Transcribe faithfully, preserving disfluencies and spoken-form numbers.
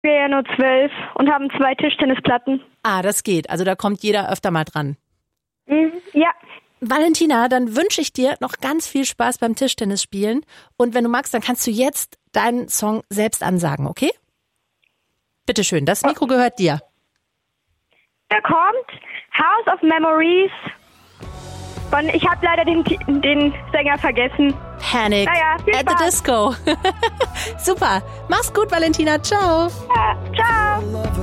Wir ja nur zwölf und haben zwei Tischtennisplatten. Ah, das geht. Also da kommt jeder öfter mal dran. Mhm, ja. Valentina, dann wünsche ich dir noch ganz viel Spaß beim Tischtennis spielen. Und wenn du magst, dann kannst du jetzt deinen Song selbst ansagen, okay? Bitteschön, das Mikro gehört dir. Da kommt House of Memories. Und ich habe leider den, den Sänger vergessen. Panic naja, at the Disco. Super. Mach's gut, Valentina. Ciao. Ja, ciao.